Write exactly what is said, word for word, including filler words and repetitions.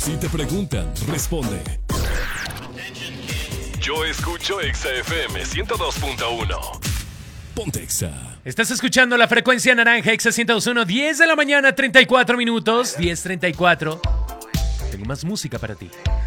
Si te preguntan, responde. Yo escucho Exa F M ciento dos punto uno. Ponte Exa. Estás escuchando la frecuencia naranja Exa ciento dos punto uno, diez de la mañana, treinta y cuatro minutos, diez treinta y cuatro. Tengo más música para ti.